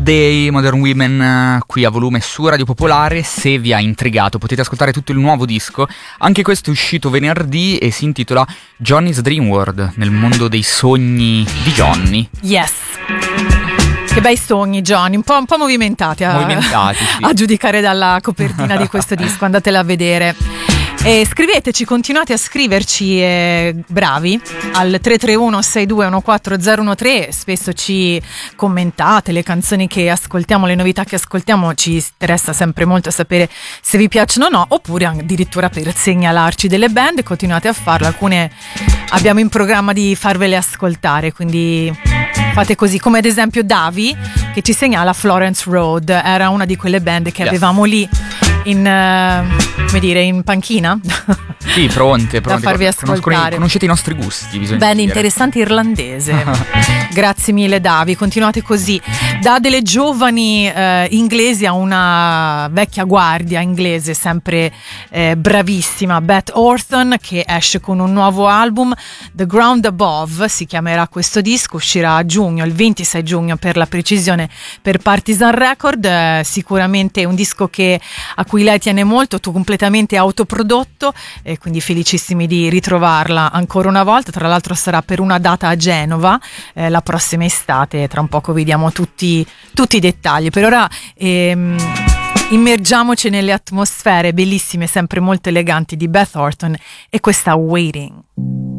Day, Modern Women, qui a volume su Radio Popolare. Se vi ha intrigato potete ascoltare tutto il nuovo disco. Anche questo è uscito venerdì e si intitola Johnny's Dream World, nel mondo dei sogni di Johnny. Yes. Che bei sogni, Johnny, un po' movimentati, sì. A giudicare dalla copertina di questo disco, andatela a vedere. E scriveteci, continuate a scriverci, bravi, al 331-6214013. Spesso ci commentate le canzoni che ascoltiamo, le novità che ascoltiamo, ci interessa sempre molto sapere se vi piacciono o no, oppure addirittura per segnalarci delle band. Continuate a farlo, alcune abbiamo in programma di farvele ascoltare, quindi fate così, come ad esempio Davi che ci segnala Florence Road, era una di quelle band che avevamo lì in panchina? Sì, pronte da farvi ascoltare. Conoscete i nostri gusti, bisogna band dire. Interessante irlandese. Grazie mille Davi, continuate così. Da delle giovani inglesi a una vecchia guardia inglese sempre bravissima, Beth Orton, che esce con un nuovo album, The Ground Above si chiamerà questo disco, uscirà a giugno, il 26 giugno per la precisione, per Partisan Record. Sicuramente un disco a cui lei tiene molto, completamente autoprodotto, e quindi felicissimi di ritrovarla ancora una volta. Tra l'altro sarà per una data a Genova la prossima estate, tra un poco vediamo tutti i dettagli. Per ora immergiamoci nelle atmosfere bellissime, sempre molto eleganti di Beth Orton e questa Waiting.